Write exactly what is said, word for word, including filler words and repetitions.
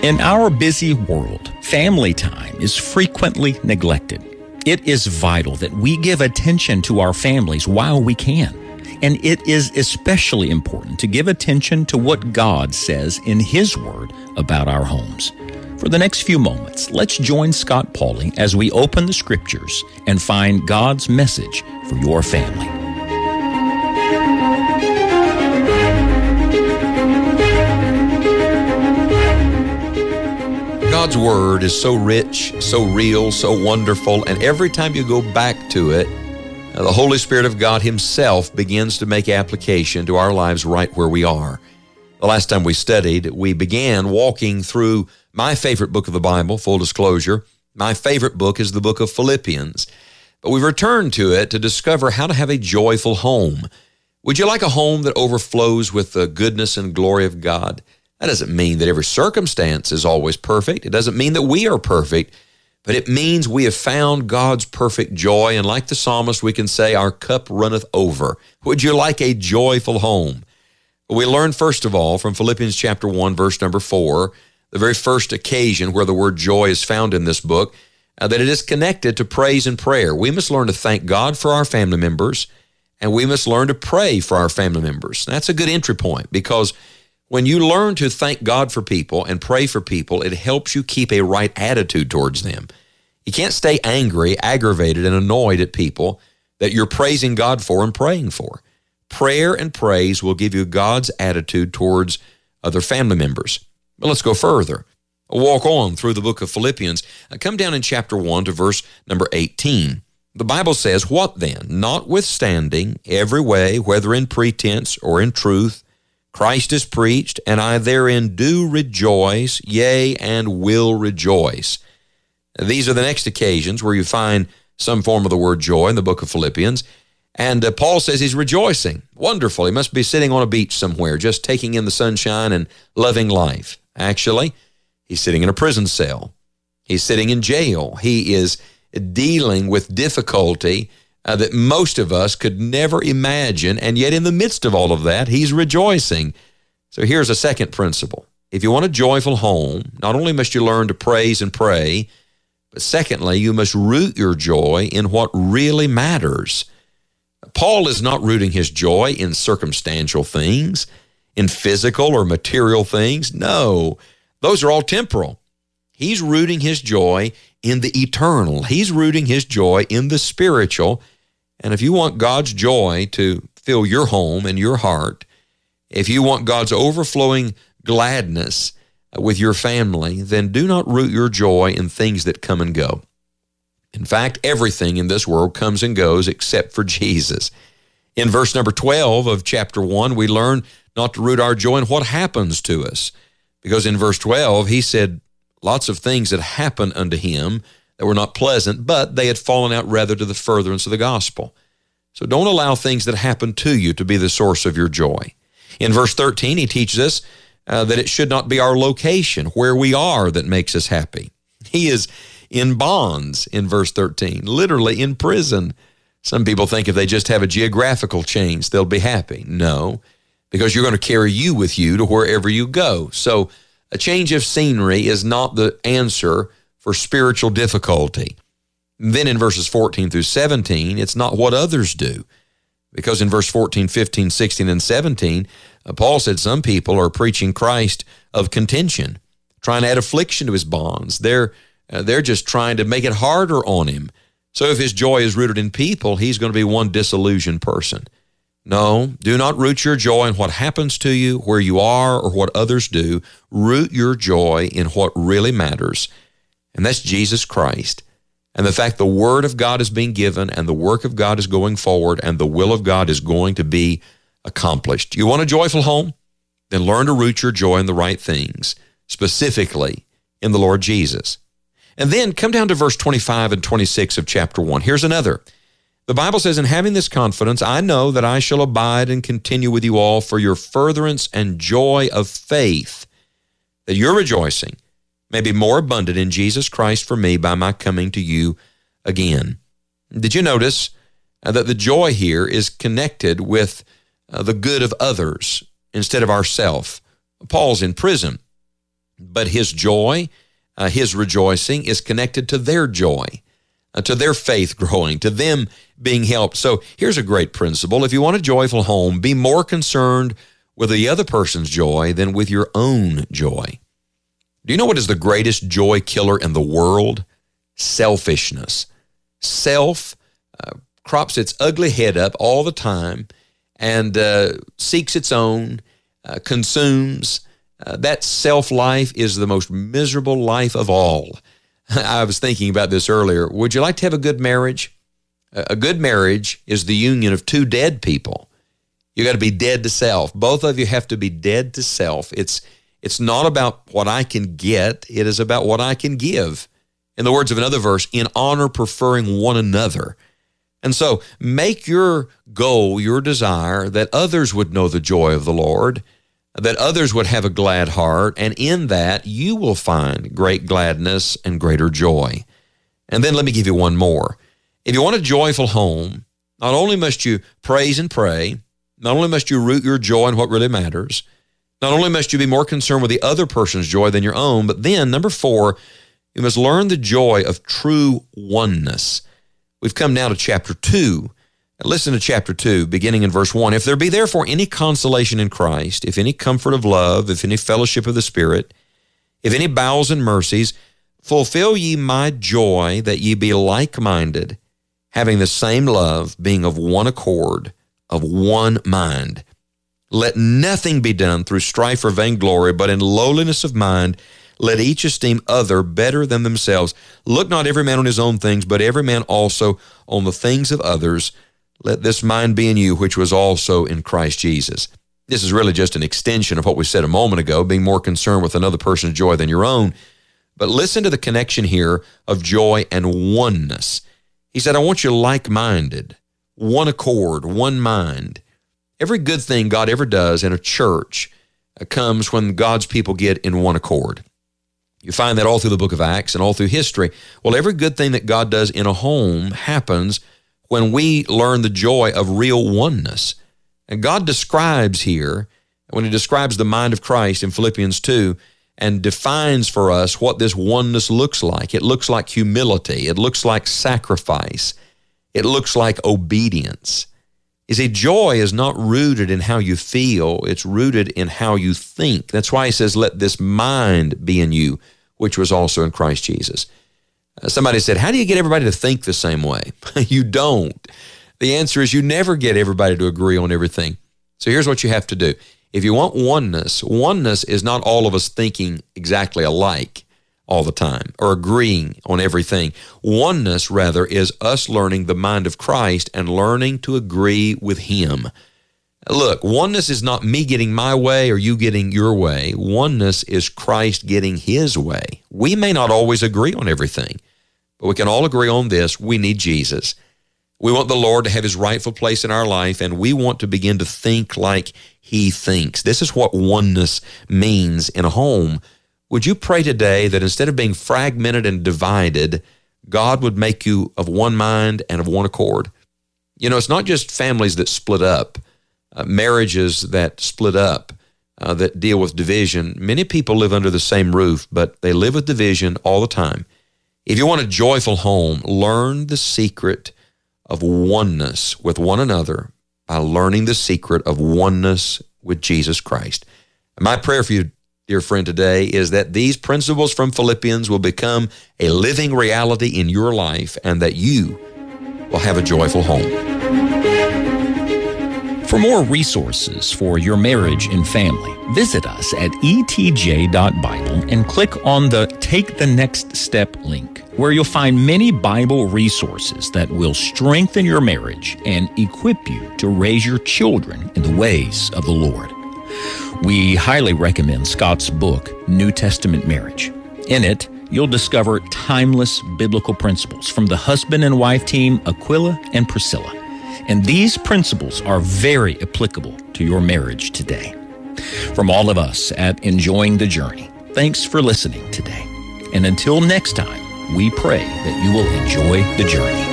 In our busy world, family time is frequently neglected. It is vital that we give attention to our families while we can. And it is especially important to give attention to what God says in His Word about our homes. For the next few moments, let's join Scott Pauley as we open the Scriptures and find God's message for your family. God's Word is so rich, so real, so wonderful, and every time you go back to it, the Holy Spirit of God Himself begins to make application to our lives right where we are. The last time we studied, we began walking through my favorite book of the Bible, full disclosure. My favorite book is the book of Philippians, but we've returned to it to discover how to have a joyful home. Would you like a home that overflows with the goodness and glory of God? That doesn't mean that every circumstance is always perfect. It doesn't mean that we are perfect, but it means we have found God's perfect joy, and like the psalmist, we can say, our cup runneth over. Would you like a joyful home? We learn, first of all, from Philippians chapter one, verse number four, the very first occasion where the word joy is found in this book, uh, that it is connected to praise and prayer. We must learn to thank God for our family members, and we must learn to pray for our family members. That's a good entry point, because when you learn to thank God for people and pray for people, it helps you keep a right attitude towards them. You can't stay angry, aggravated, and annoyed at people that you're praising God for and praying for. Prayer and praise will give you God's attitude towards other family members. But let's go further. Walk on through the book of Philippians. Come down in chapter one to verse number eighteen. The Bible says, "What then? Notwithstanding every way, whether in pretense or in truth, Christ is preached, and I therein do rejoice, yea, and will rejoice." These are the next occasions where you find some form of the word joy in the book of Philippians. And uh, Paul says he's rejoicing. Wonderful. He must be sitting on a beach somewhere, just taking in the sunshine and loving life. Actually, he's sitting in a prison cell. He's sitting in jail. He is dealing with difficulty Uh, that most of us could never imagine, and yet in the midst of all of that, he's rejoicing. So here's a second principle. If you want a joyful home, not only must you learn to praise and pray, but secondly, you must root your joy in what really matters. Paul is not rooting his joy in circumstantial things, in physical or material things. No, those are all temporal. He's rooting his joy in the eternal. He's rooting his joy in the spiritual. And if you want God's joy to fill your home and your heart, if you want God's overflowing gladness with your family, then do not root your joy in things that come and go. In fact, everything in this world comes and goes except for Jesus. In verse number twelve of chapter one, we learn not to root our joy in what happens to us. Because in verse twelve, he said lots of things that happened unto him that were not pleasant, but they had fallen out rather to the furtherance of the gospel. So don't allow things that happen to you to be the source of your joy. In verse thirteen, he teaches us uh, that it should not be our location, where we are, that makes us happy. He is in bonds in verse thirteen, literally in prison. Some people think if they just have a geographical change, they'll be happy. No, because you're going to carry you with you to wherever you go. So a change of scenery is not the answer for spiritual difficulty. Then in verses fourteen through seventeen, it's not what others do. Because in verse fourteen, fifteen, sixteen, and seventeen, uh, Paul said some people are preaching Christ of contention, trying to add affliction to his bonds. They're, uh, they're just trying to make it harder on him. So if his joy is rooted in people, he's going to be one disillusioned person. No, do not root your joy in what happens to you, where you are, or what others do. Root your joy in what really matters, and that's Jesus Christ. And the fact the Word of God is being given, and the work of God is going forward, and the will of God is going to be accomplished. You want a joyful home? Then learn to root your joy in the right things, specifically in the Lord Jesus. And then come down to verse twenty-five and twenty-six of chapter one. Here's another. The Bible says, "In having this confidence, I know that I shall abide and continue with you all for your furtherance and joy of faith, that your rejoicing may be more abundant in Jesus Christ for me by my coming to you again." Did you notice uh, that the joy here is connected with uh, the good of others instead of ourself? Paul's in prison. but his joy, uh, his rejoicing is connected to their joy, uh, to their faith growing, to them being helped. So here's a great principle. If you want a joyful home, be more concerned with the other person's joy than with your own joy. Do you know what is the greatest joy killer in the world? Selfishness. Self uh, crops its ugly head up all the time and uh, seeks its own, uh, consumes. Uh, that self-life is the most miserable life of all. I was thinking about this earlier. Would you like to have a good marriage? A good marriage is the union of two dead people. You got to be dead to self. Both of you have to be dead to self. It's it's not about what I can get. It is about what I can give. In the words of another verse, in honor preferring one another. And so make your goal, your desire, that others would know the joy of the Lord, that others would have a glad heart, and in that you will find great gladness and greater joy. And then let me give you one more. If you want a joyful home, not only must you praise and pray, not only must you root your joy in what really matters, not only must you be more concerned with the other person's joy than your own, but then, number four, you must learn the joy of true oneness. We've come now to chapter two. Listen to chapter two, beginning in verse one. If there be therefore any consolation in Christ, if any comfort of love, if any fellowship of the Spirit, if any bowels and mercies, fulfill ye my joy, that ye be like-minded, having the same love, being of one accord, of one mind. Let nothing be done through strife or vainglory, but in lowliness of mind, let each esteem other better than themselves. Look not every man on his own things, but every man also on the things of others. Let this mind be in you, which was also in Christ Jesus. This is really just an extension of what we said a moment ago, being more concerned with another person's joy than your own. But listen to the connection here of joy and oneness. He said, I want you like-minded, one accord, one mind. Every good thing God ever does in a church comes when God's people get in one accord. You find that all through the book of Acts and all through history. Well, every good thing that God does in a home happens when we learn the joy of real oneness. And God describes here, when he describes the mind of Christ in Philippians two, and defines for us what this oneness looks like. It looks like humility. It looks like sacrifice. It looks like obedience. You see, joy is not rooted in how you feel. It's rooted in how you think. That's why he says, let this mind be in you, which was also in Christ Jesus. Uh, somebody said, how do you get everybody to think the same way? You don't. The answer is you never get everybody to agree on everything. So here's what you have to do. If you want oneness, oneness is not all of us thinking exactly alike all the time or agreeing on everything. Oneness, rather, is us learning the mind of Christ and learning to agree with him. Look, oneness is not me getting my way or you getting your way. Oneness is Christ getting his way. We may not always agree on everything, but we can all agree on this. We need Jesus. We want the Lord to have his rightful place in our life, and we want to begin to think like he thinks. This is what oneness means in a home. Would you pray today that instead of being fragmented and divided, God would make you of one mind and of one accord? You know, it's not just families that split up, uh, marriages that split up, uh, that deal with division. Many people live under the same roof, but they live with division all the time. If you want a joyful home, learn the secret of oneness with one another by learning the secret of oneness with Jesus Christ. And my prayer for you, dear friend, today is that these principles from Philippians will become a living reality in your life and that you will have a joyful home. For more resources for your marriage and family, visit us at e t j dot bible and click on the Take the Next Step link, where you'll find many Bible resources that will strengthen your marriage and equip you to raise your children in the ways of the Lord. We highly recommend Scott's book, New Testament Marriage. In it, you'll discover timeless biblical principles from the husband and wife team Aquila and Priscilla. And these principles are very applicable to your marriage today. From all of us at Enjoying the Journey, thanks for listening today. And until next time, we pray that you will enjoy the journey.